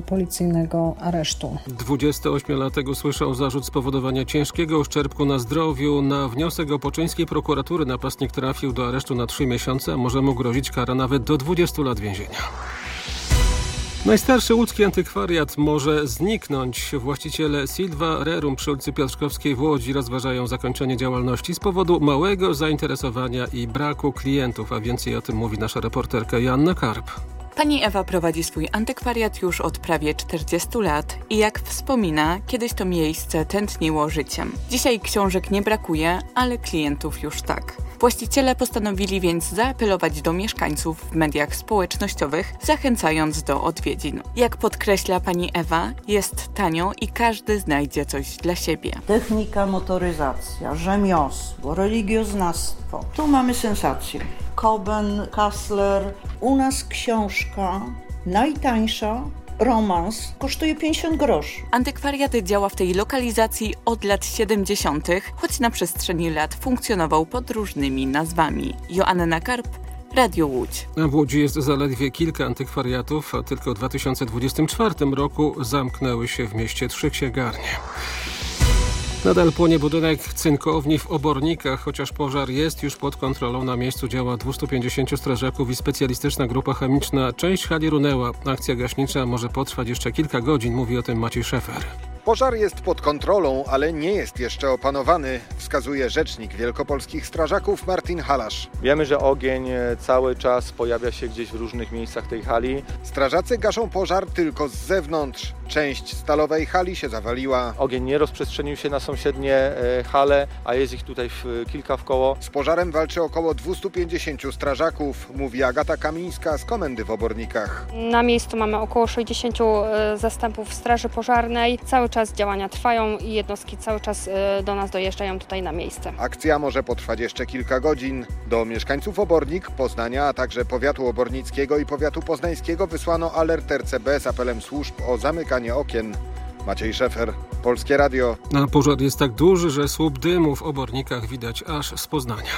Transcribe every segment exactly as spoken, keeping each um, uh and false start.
policyjnego aresztu. dwudziestoośmiolatek usłyszał zarzut spowodowania ciężkiego uszczerbku na zdrowiu. Na wniosek opoczyńskiej prokuratury napastnik trafił do aresztu na trzy miesiące, a może mu grozić kara nawet do dwudziestu lat więzienia. Najstarszy łódzki antykwariat może zniknąć. Właściciele Silva Rerum przy ulicy Piotrkowskiej w Łodzi rozważają zakończenie działalności z powodu małego zainteresowania i braku klientów, a więcej o tym mówi nasza reporterka Joanna Karp. Pani Ewa prowadzi swój antykwariat już od prawie czterdziestu lat i jak wspomina, kiedyś to miejsce tętniło życiem. Dzisiaj książek nie brakuje, ale klientów już tak. Właściciele postanowili więc zaapelować do mieszkańców w mediach społecznościowych, zachęcając do odwiedzin. Jak podkreśla pani Ewa, jest tanio i każdy znajdzie coś dla siebie. Technika, motoryzacja, rzemiosło, religioznawstwo. Tu mamy sensację. Coben, Kassler. U nas książka najtańsza, romans, kosztuje pięćdziesiąt groszy. Antykwariat działa w tej lokalizacji od lat siedemdziesiątych, choć na przestrzeni lat funkcjonował pod różnymi nazwami. Joanna Karp, Radio Łódź. W Łodzi jest zaledwie kilka antykwariatów, a tylko w dwa tysiące dwudziestym czwartym roku zamknęły się w mieście trzy księgarnie. Nadal płonie budynek cynkowni w Obornikach, chociaż pożar jest już pod kontrolą. Na miejscu działa dwieście pięćdziesięciu strażaków i specjalistyczna grupa chemiczna. Część hali runęła. Akcja gaśnicza może potrwać jeszcze kilka godzin, mówi o tym Maciej Szefer. Pożar jest pod kontrolą, ale nie jest jeszcze opanowany, wskazuje rzecznik wielkopolskich strażaków Martin Halasz. Wiemy, że ogień cały czas pojawia się gdzieś w różnych miejscach tej hali. Strażacy gaszą pożar tylko z zewnątrz. Część stalowej hali się zawaliła. Ogień nie rozprzestrzenił się na sąsiednie hale, a jest ich tutaj kilka wkoło. Z pożarem walczy około dwieście pięćdziesięciu strażaków, mówi Agata Kamińska z komendy w Obornikach. Na miejscu mamy około sześćdziesięciu zastępów straży pożarnej. Cały czas działania trwają i jednostki cały czas do nas dojeżdżają tutaj na miejsce. Akcja może potrwać jeszcze kilka godzin. Do mieszkańców Obornik, Poznania, a także powiatu obornickiego i powiatu poznańskiego wysłano alert R C B z apelem służb o zamykanie okien. Maciej Szefer, Polskie Radio. A pożar jest tak duży, że słup dymu w Obornikach widać aż z Poznania.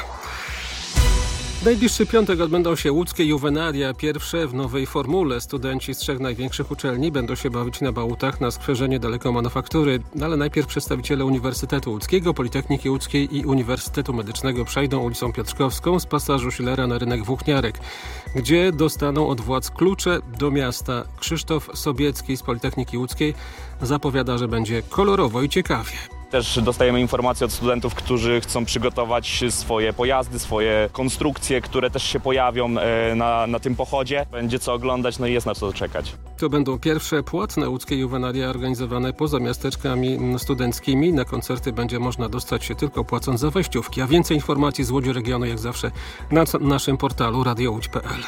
W najbliższy piątek odbędą się łódzkie juwenalia, pierwsze w nowej formule. Studenci z trzech największych uczelni będą się bawić na bałutach na skwerze niedaleko manufaktury, ale najpierw przedstawiciele Uniwersytetu Łódzkiego, Politechniki Łódzkiej i Uniwersytetu Medycznego przejdą ulicą Piotrkowską z pasażu Schillera na rynek Włókniarek, gdzie dostaną od władz klucze do miasta. Krzysztof Sobiecki z Politechniki Łódzkiej zapowiada, że będzie kolorowo i ciekawie. Też dostajemy informacje od studentów, którzy chcą przygotować swoje pojazdy, swoje konstrukcje, które też się pojawią na, na tym pochodzie. Będzie co oglądać, no i jest na co czekać. To będą pierwsze płatne łódzkie juwenalia organizowane poza miasteczkami studenckimi. Na koncerty będzie można dostać się tylko płacąc za wejściówki. A więcej informacji z Łodzi regionu jak zawsze na naszym portalu radio łódź kropka p l.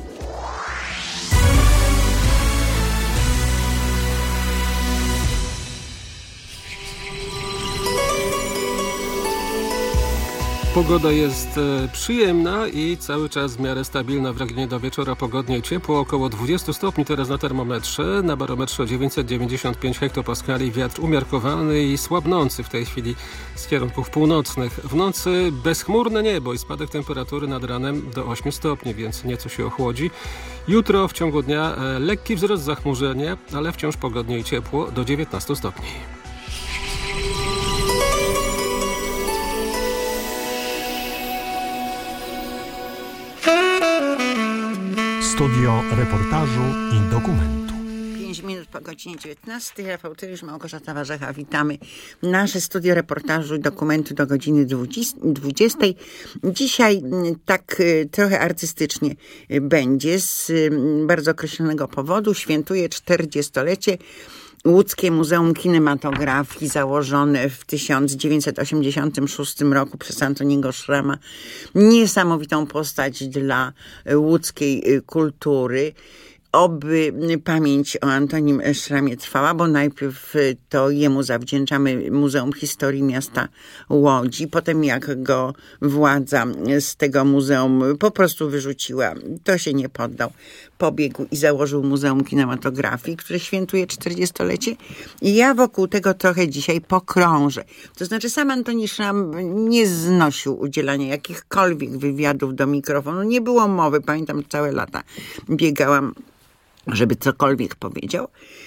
Pogoda jest e, przyjemna i cały czas w miarę stabilna. W regionie do wieczora pogodnie i ciepło, około dwudziestu stopni teraz na termometrze, na barometrze dziewięćset dziewięćdziesiąt pięć hektopaskali, wiatr umiarkowany i słabnący w tej chwili z kierunków północnych. W nocy bezchmurne niebo i spadek temperatury nad ranem do ośmiu stopni, więc nieco się ochłodzi. Jutro w ciągu dnia e, lekki wzrost zachmurzenia, ale wciąż pogodnie i ciepło do dziewiętnastu stopni. Studio reportażu i dokumentu. pięć minut po godzinie dziewiętnastej. Rafał Tyrysz, Małgorzata Warzecha. Witamy. Nasze studio reportażu i dokumentu do godziny dwudziestej. Dzisiaj tak trochę artystycznie będzie z bardzo określonego powodu. Świętuje czterdziestolecie Łódzkie Muzeum Kinematografii, założone w tysiąc dziewięćset osiemdziesiątym szóstym roku przez Antoniego Szrama. Niesamowitą postać dla łódzkiej kultury. Oby pamięć o Antonim Szramie trwała, bo najpierw to jemu zawdzięczamy Muzeum Historii Miasta Łodzi. Potem jak go władza z tego muzeum po prostu wyrzuciła, to się nie poddał. Pobiegł i założył Muzeum Kinematografii, które świętuje czterdziestolecie. I ja wokół tego trochę dzisiaj pokrążę. To znaczy sam Antoni Szram nie znosił udzielania jakichkolwiek wywiadów do mikrofonu. Nie było mowy. Pamiętam, całe lata biegałam żeby cokolwiek powiedział.